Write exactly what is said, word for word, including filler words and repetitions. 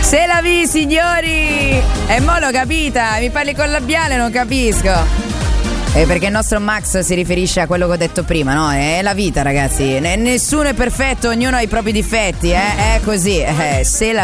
Se la vi, signori! E mo' l'ho capita, mi parli con labiale, non capisco. Eh, perché il nostro Max si riferisce a quello che ho detto prima, no? È la vita, ragazzi. N- nessuno è perfetto, ognuno ha i propri difetti, eh? È così. Eh, se la